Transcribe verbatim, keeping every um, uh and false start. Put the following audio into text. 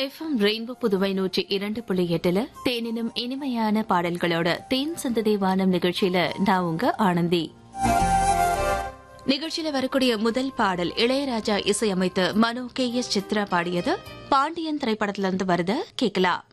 FM rainbow Puduvai நூற்றி இரண்டு புள்ளி எட்டுல தேனினும் இனிமையான பாடல்களோட தேன் சந்ததி வானம் நிகழ்ச்சியில நான் உங்க ஆனந்தி. நிகழ்ச்சியில வரக்கூடிய முதல் பாடல் இளையராஜா இசையமைத்து மனோ கே எஸ் சித்ரா பாடியது. பாண்டியன் திரைப்படத்திலிருந்து வருத கேட்கலாம்.